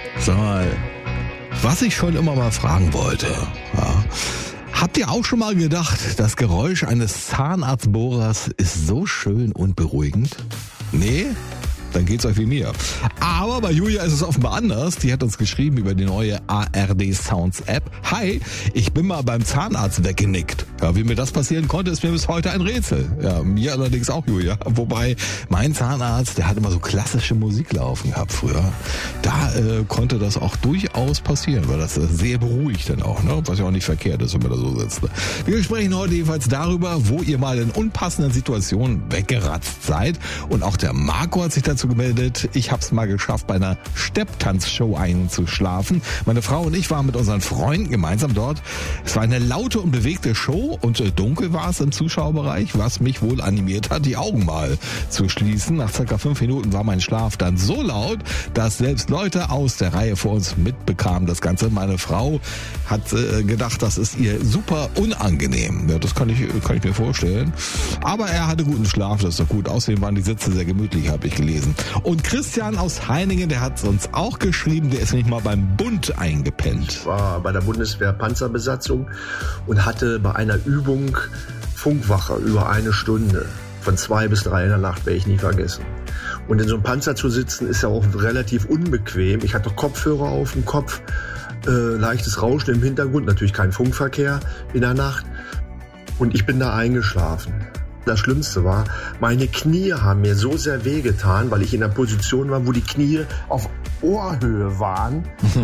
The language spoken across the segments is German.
Sag mal, was ich schon immer mal fragen wollte. Ja. Habt ihr auch schon mal gedacht, das Geräusch eines Zahnarztbohrers ist so schön und beruhigend? Nee? Dann geht's euch wie mir. Aber bei Julia ist es offenbar anders. Die hat uns geschrieben über die neue ARD Sounds App. Hi, ich bin mal beim Zahnarzt weggenickt. Ja, wie mir das passieren konnte, ist mir bis heute ein Rätsel. Ja, mir allerdings auch, Julia. Wobei mein Zahnarzt, der hat immer so klassische Musik laufen gehabt früher. Da konnte das auch durchaus passieren, weil das sehr beruhigt dann auch, ne? Was ja auch nicht verkehrt ist, wenn man da so sitzt. Ne? Wir sprechen heute jedenfalls darüber, wo ihr mal in unpassenden Situationen weggeratzt seid. Und auch der Marco hat sich dazu gemeldet. Ich hab's mal geschafft, bei einer Stepptanzshow einzuschlafen. Meine Frau und ich waren mit unseren Freunden gemeinsam dort. Es war eine laute und bewegte Show und dunkel war es im Zuschauerbereich, was mich wohl animiert hat, die Augen mal zu schließen. Nach circa 5 Minuten war mein Schlaf dann so laut, dass selbst Leute aus der Reihe vor uns mitbekamen das Ganze. Meine Frau hat gedacht, das ist ihr super unangenehm. Ja, das kann ich mir vorstellen. Aber er hatte guten Schlaf, das ist doch gut. Außerdem waren die Sitze sehr gemütlich, habe ich gelesen. Und Christian aus Heiningen, der hat uns auch geschrieben, der ist nicht mal beim Bund eingepennt. Ich war bei der Bundeswehr Panzerbesatzung und hatte bei einer Übung Funkwache über 1 Stunde. Von 2 bis 3 in der Nacht, werde ich nie vergessen. Und in so einem Panzer zu sitzen, ist ja auch relativ unbequem. Ich hatte Kopfhörer auf dem Kopf, leichtes Rauschen im Hintergrund, natürlich kein Funkverkehr in der Nacht. Und ich bin da eingeschlafen. Das Schlimmste war, meine Knie haben mir so sehr wehgetan, weil ich in einer Position war, wo die Knie auf Ohrhöhe waren.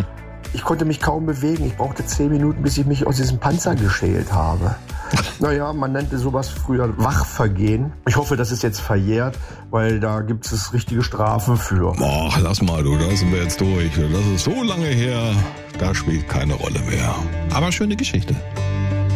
Ich konnte mich kaum bewegen. Ich brauchte 10 Minuten, bis ich mich aus diesem Panzer geschält habe. Naja, man nannte sowas früher Wachvergehen. Ich hoffe, das ist jetzt verjährt, weil da gibt es richtige Strafen für. Ach, lass mal, du, da sind wir jetzt durch. Das ist so lange her, da spielt keine Rolle mehr. Aber schöne Geschichte.